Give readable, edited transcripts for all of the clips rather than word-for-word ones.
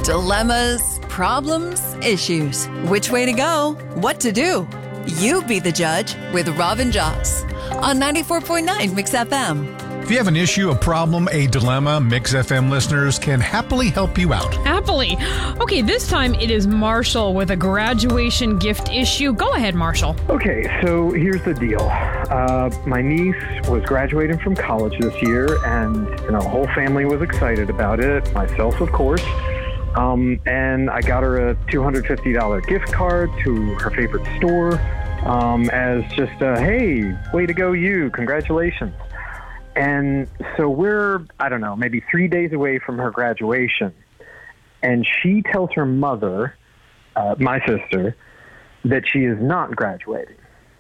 Dilemmas, problems, issues. Which way to go? What to do? You be the judge with Robin Joss on 94.9 Mix FM. If you have an issue, a problem, a dilemma, Mix FM listeners can happily help you out. Happily. Okay, this time it is Marshall with a graduation gift issue. Go ahead, Marshall. Okay, so here's the deal. My niece was graduating from college this year, and the whole family was excited about it, myself, of course. And I got her a $250 gift card to her favorite store as just a, hey, way to go you, congratulations. And so we're, maybe 3 days away from her graduation. And she tells her mother, my sister, that she is not graduating.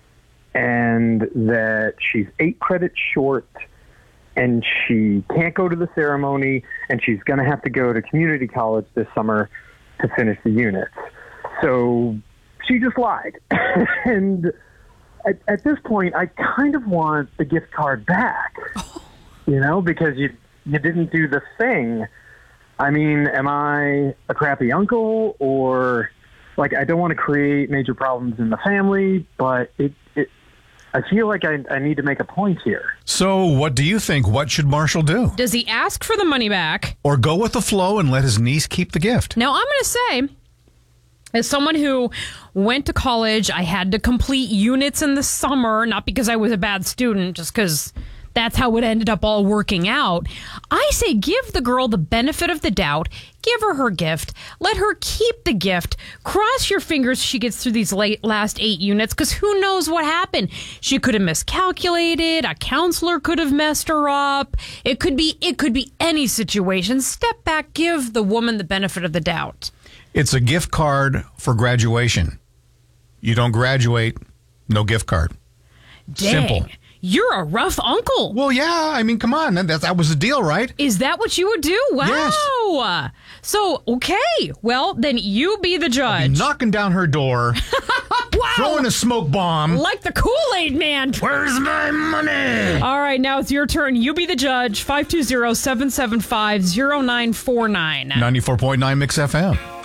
And that she's 8 credits short, and she can't go to the ceremony, and she's going to have to go to community college this summer to finish the units. So she just lied. And at this point, I kind of want the gift card back, because you didn't do the thing. I mean, am I a crappy uncle, or I don't want to create major problems in the family, but I feel like I need to make a point here. So what do you think? What should Marshall do? Does he ask for the money back? Or go with the flow and let his niece keep the gift? Now, I'm going to say, as someone who went to college, I had to complete units in the summer, not because I was a bad student, just because that's how it ended up all working out. I say give the girl the benefit of the doubt. Give her her gift. Let her keep the gift. Cross your fingers she gets through these last 8 units, because who knows what happened. She could have miscalculated. A counselor could have messed her up. It could be any situation. Step back. Give the woman the benefit of the doubt. It's a gift card for graduation. You don't graduate, no gift card. Dang. Simple. You're a rough uncle. Well, yeah. I mean, come on. That was the deal, right? Is that what you would do? Wow. Yes. So, okay. Well, then you be the judge. Knocking down her door. Wow. Throwing a smoke bomb. Like the Kool-Aid man. Where's my money? All right, now it's your turn. You be the judge. 520-775-0949. 94.9 Mix FM.